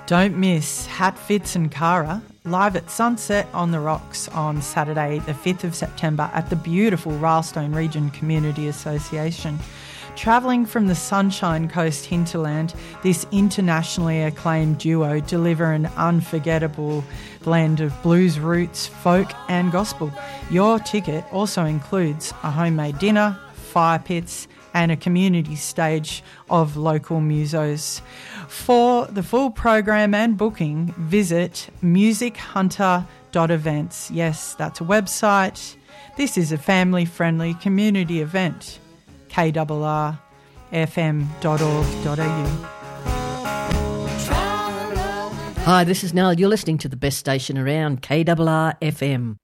Don't miss Hat Fitz and Cara live at Sunset on the Rocks on Saturday the 5th of September at the beautiful Rylestone Region Community Association. Travelling from the Sunshine Coast hinterland, this internationally acclaimed duo deliver an unforgettable blend of blues roots, folk and gospel. Your ticket also includes a homemade dinner, fire pits and a community stage of local musos. For the full program and booking, visit musichunter.events. Yes, that's a website. This is a family-friendly community event. KRRFM.org.au. Hi, this is Nell. You're listening to the best station around, KRRFM.